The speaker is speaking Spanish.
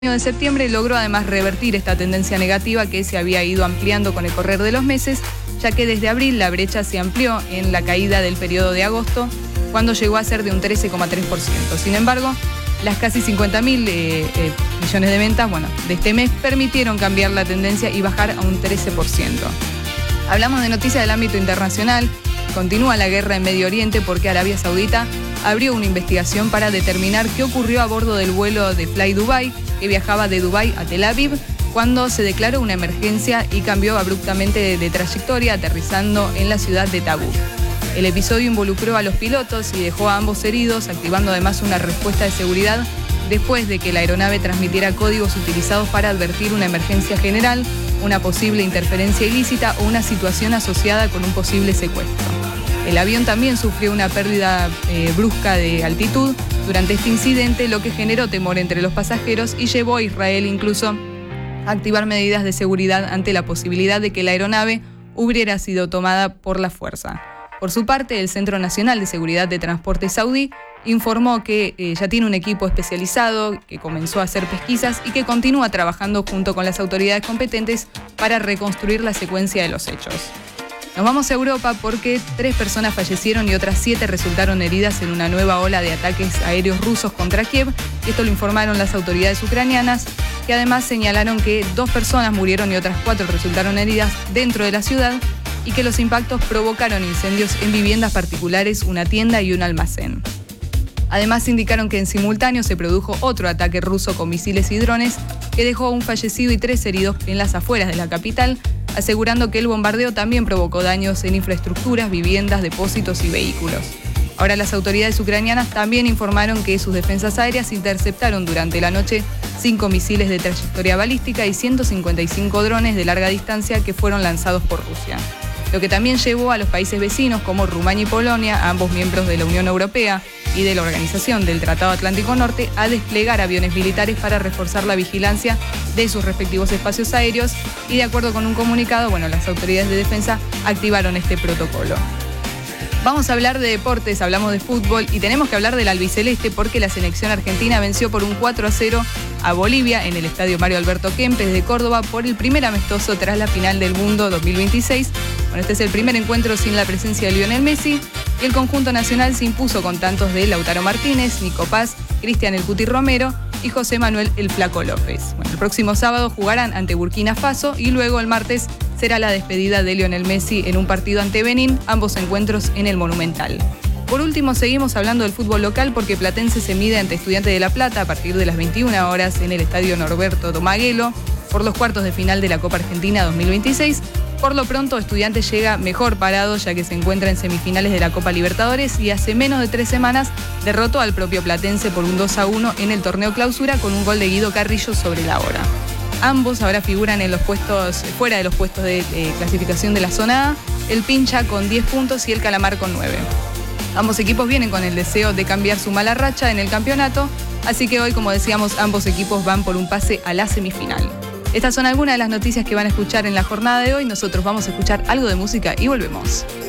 de septiembre logró además revertir esta tendencia negativa que se había ido ampliando con el correr de los meses, ya que desde abril la brecha se amplió en la caída del periodo de agosto, cuando llegó a ser de un 13,3%. Sin embargo, las casi 50.000 millones de ventas de este mes permitieron cambiar la tendencia y bajar a un 13%. Hablamos de noticias del ámbito internacional. Continúa la guerra en Medio Oriente porque Arabia Saudita abrió una investigación para determinar qué ocurrió a bordo del vuelo de Fly Dubai, que viajaba de Dubái a Tel Aviv, cuando se declaró una emergencia y cambió abruptamente de trayectoria, aterrizando en la ciudad de Tabuk. El episodio involucró a los pilotos y dejó a ambos heridos, activando además una respuesta de seguridad después de que la aeronave transmitiera códigos utilizados para advertir una emergencia general, una posible interferencia ilícita o una situación asociada con un posible secuestro. El avión también sufrió una pérdida brusca de altitud durante este incidente, lo que generó temor entre los pasajeros y llevó a Israel incluso a activar medidas de seguridad ante la posibilidad de que la aeronave hubiera sido tomada por la fuerza. Por su parte, el Centro Nacional de Seguridad de Transporte saudí informó que ya tiene un equipo especializado, que comenzó a hacer pesquisas y que continúa trabajando junto con las autoridades competentes para reconstruir la secuencia de los hechos. Nos vamos a Europa porque 3 personas fallecieron y otras 7 resultaron heridas en una nueva ola de ataques aéreos rusos contra Kiev. Esto lo informaron las autoridades ucranianas, que además señalaron que 2 personas murieron y otras 4 resultaron heridas dentro de la ciudad y que los impactos provocaron incendios en viviendas particulares, una tienda y un almacén. Además indicaron que en simultáneo se produjo otro ataque ruso con misiles y drones que dejó a un fallecido y 3 heridos en las afueras de la capital, asegurando que el bombardeo también provocó daños en infraestructuras, viviendas, depósitos y vehículos. Ahora las autoridades ucranianas también informaron que sus defensas aéreas interceptaron durante la noche 5 misiles de trayectoria balística y 155 drones de larga distancia que fueron lanzados por Rusia. Lo que también llevó a los países vecinos como Rumania y Polonia, ambos miembros de la Unión Europea y de la Organización del Tratado Atlántico Norte, a desplegar aviones militares para reforzar la vigilancia de sus respectivos espacios aéreos y, de acuerdo con un comunicado, las autoridades de defensa activaron este protocolo. Vamos a hablar de deportes, hablamos de fútbol y tenemos que hablar del albiceleste porque la selección argentina venció por un 4-0 a Bolivia en el estadio Mario Alberto Kempes de Córdoba por el primer amistoso tras la final del Mundo 2026. Este es el primer encuentro sin la presencia de Lionel Messi y el conjunto nacional se impuso con tantos de Lautaro Martínez, Nico Paz, Cristian El Cuti Romero y José Manuel El Flaco López. El próximo sábado jugarán ante Burkina Faso y luego el martes será la despedida de Lionel Messi en un partido ante Benín, ambos encuentros en el Monumental. Por último, seguimos hablando del fútbol local porque Platense se mide ante Estudiantes de La Plata a partir de las 21 horas en el estadio Norberto Domaguelo por los cuartos de final de la Copa Argentina 2026. Por lo pronto, Estudiantes llega mejor parado ya que se encuentra en semifinales de la Copa Libertadores y hace menos de 3 semanas derrotó al propio Platense por un 2-1 en el torneo clausura con un gol de Guido Carrillo sobre la hora. Ambos ahora figuran en los puestos, fuera de los puestos de clasificación de la zona A, el Pincha con 10 puntos y el Calamar con 9. Ambos equipos vienen con el deseo de cambiar su mala racha en el campeonato, así que hoy, como decíamos, ambos equipos van por un pase a la semifinal. Estas son algunas de las noticias que van a escuchar en la jornada de hoy. Nosotros vamos a escuchar algo de música y volvemos.